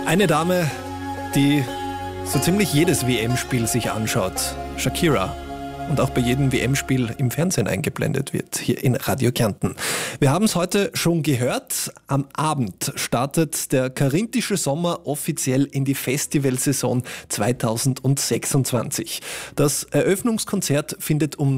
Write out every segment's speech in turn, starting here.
Eine Dame, die so ziemlich jedes WM-Spiel sich anschaut, Shakira. Und auch bei jedem WM-Spiel im Fernsehen eingeblendet wird, hier in Radio Kärnten. Wir haben es heute schon gehört. Am Abend startet der Karinthische Sommer offiziell in die Festivalsaison 2026. Das Eröffnungskonzert findet um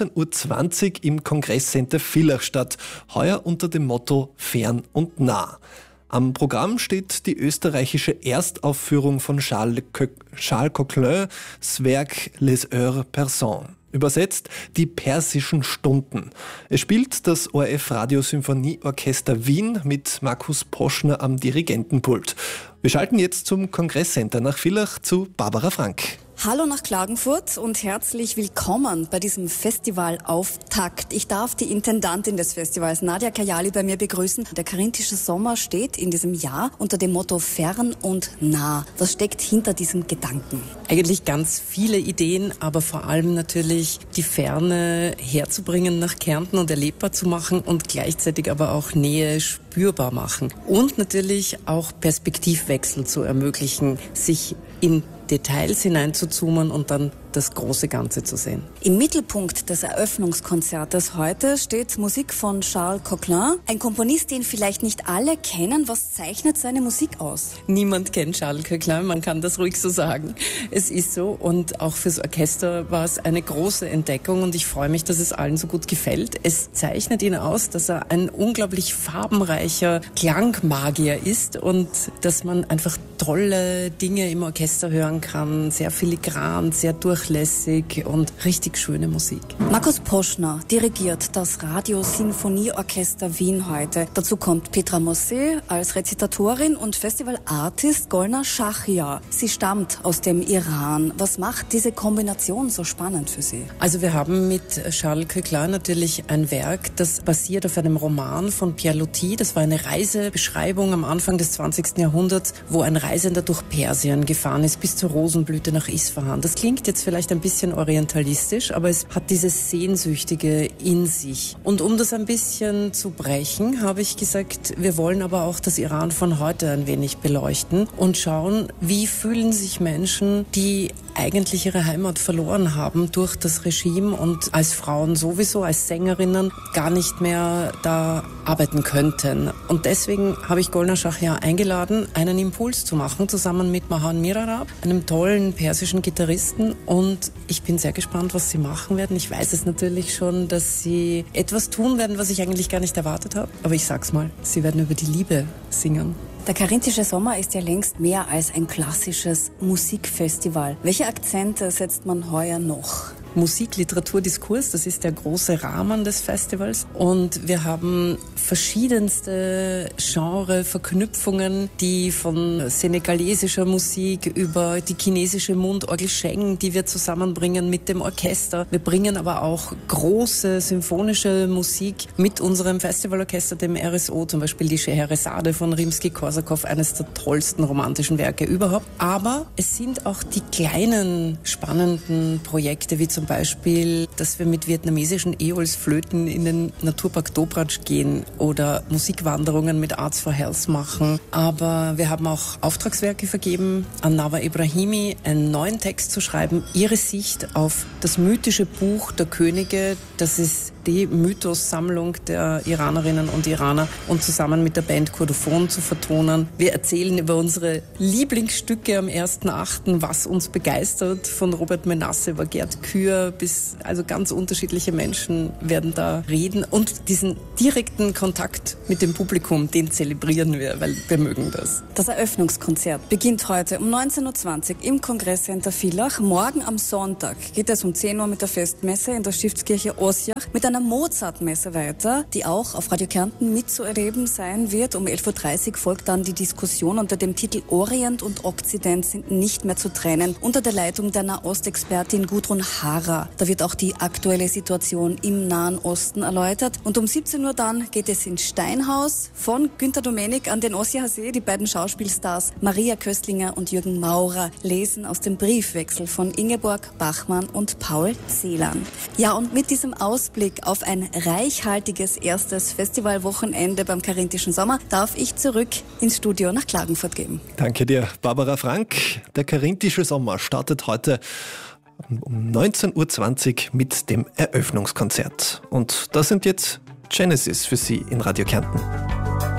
19.20 Uhr im Kongresscenter Villach statt. Heuer unter dem Motto Fern und Nah. Am Programm steht die österreichische Erstaufführung von Charles Coquelins Werk Les Heures Persan. Übersetzt die persischen Stunden. Es spielt das ORF Radiosymphonieorchester Wien mit Markus Poschner am Dirigentenpult. Wir schalten jetzt zum Kongresscenter nach Villach zu Barbara Frank. Hallo nach Klagenfurt und herzlich willkommen bei diesem Festivalauftakt. Ich darf die Intendantin des Festivals, Nadia Kajali, bei mir begrüßen. Der Karinthische Sommer steht in diesem Jahr unter dem Motto Fern und Nah. Was steckt hinter diesem Gedanken? Eigentlich ganz viele Ideen, aber vor allem natürlich die Ferne herzubringen nach Kärnten und erlebbar zu machen und gleichzeitig aber auch Nähe spürbar machen. Und natürlich auch Perspektivwechsel zu ermöglichen, sich in Details hineinzuzoomen und dann das große Ganze zu sehen. Im Mittelpunkt des Eröffnungskonzertes heute steht Musik von Charles Coquelin, ein Komponist, den vielleicht nicht alle kennen. Was zeichnet seine Musik aus? Niemand kennt Charles Coquelin, man kann das ruhig so sagen. Es ist so und auch fürs Orchester war es eine große Entdeckung und ich freue mich, dass es allen so gut gefällt. Es zeichnet ihn aus, dass er ein unglaublich farbenreicher Klangmagier ist und dass man einfach tolle Dinge im Orchester hören kann, sehr filigran, sehr durchlässig und richtig schöne Musik. Markus Poschner dirigiert das Radiosinfonieorchester Wien heute. Dazu kommt Petra Mosse als Rezitatorin und Festivalartist Golnar Shahriar. Sie stammt aus dem Iran. Was macht diese Kombination so spannend für Sie? Also wir haben mit Charles Coquelin natürlich ein Werk, das basiert auf einem Roman von Pierre Loti. Das war eine Reisebeschreibung am Anfang des 20. Jahrhunderts, wo ein Reisender durch Persien gefahren ist bis zur Rosenblüte nach Isfahan. Das klingt jetzt vielleicht ein bisschen orientalistisch, aber es hat dieses Sehnsüchtige in sich. Und um das ein bisschen zu brechen, habe ich gesagt, wir wollen aber auch das Iran von heute ein wenig beleuchten und schauen, wie fühlen sich Menschen, die eigentlich ihre Heimat verloren haben durch das Regime und als Frauen sowieso, als Sängerinnen gar nicht mehr da arbeiten könnten. Und deswegen habe ich Golnar Shahriar eingeladen, einen Impuls zu machen, zusammen mit Mahan Mirarab, einem tollen persischen Gitarristen. Und ich bin sehr gespannt, was sie machen werden. Ich weiß es natürlich schon, dass sie etwas tun werden, was ich eigentlich gar nicht erwartet habe. Aber ich sag's mal, sie werden über die Liebe singen. Der Karinthische Sommer ist ja längst mehr als ein klassisches Musikfestival. Welche Akzente setzt man heuer noch? Musik, Literatur, Diskurs, das ist der große Rahmen des Festivals. Und wir haben verschiedenste Genre-Verknüpfungen, die von senegalesischer Musik über die chinesische Mundorgel Sheng, die wir zusammenbringen mit dem Orchester. Wir bringen aber auch große symphonische Musik mit unserem Festivalorchester, dem RSO, zum Beispiel die Scheherazade von Rimsky-Korsakow, eines der tollsten romantischen Werke überhaupt. Aber es sind auch die kleinen, spannenden Projekte, wie zum Beispiel, dass wir mit vietnamesischen Äolsflöten in den Naturpark Dobratsch gehen oder Musikwanderungen mit Arts for Health machen. Aber wir haben auch Auftragswerke vergeben an Nawa Ibrahimi, einen neuen Text zu schreiben, ihre Sicht auf das mythische Buch der Könige. Das ist die Mythos-Sammlung der Iranerinnen und Iraner und zusammen mit der Band Kordophon zu vertonen. Wir erzählen über unsere Lieblingsstücke am 1.8., was uns begeistert, von Robert Menasse über Gerd Kür bis, also ganz unterschiedliche Menschen werden da reden und diesen direkten Kontakt mit dem Publikum, den zelebrieren wir, weil wir mögen das. Das Eröffnungskonzert beginnt heute um 19.20 Uhr im Kongresscenter Villach. Morgen am Sonntag geht es um 10 Uhr mit der Festmesse in der Stiftskirche Osjach mit einer Mozart-Messe weiter, die auch auf Radio Kärnten mitzuerleben sein wird. Um 11.30 Uhr folgt dann die Diskussion unter dem Titel Orient und Okzident sind nicht mehr zu trennen, unter der Leitung der Nahostexpertin Gudrun Hara. Da wird auch die aktuelle Situation im Nahen Osten erläutert. Und um 17 Uhr dann geht es ins Steinhaus von Günter Domenik an den Osjacher See. Die beiden Schauspielstars Maria Köstlinger und Jürgen Maurer lesen aus dem Briefwechsel von Ingeborg Bachmann und Paul Celan. Ja, und mit diesem Ausblick auf ein reichhaltiges erstes Festivalwochenende beim Carinthischen Sommer darf ich zurück ins Studio nach Klagenfurt geben. Danke dir, Barbara Frank. Der Carinthische Sommer startet heute um 19.20 Uhr mit dem Eröffnungskonzert. Und das sind jetzt Genesis für Sie in Radio Kärnten.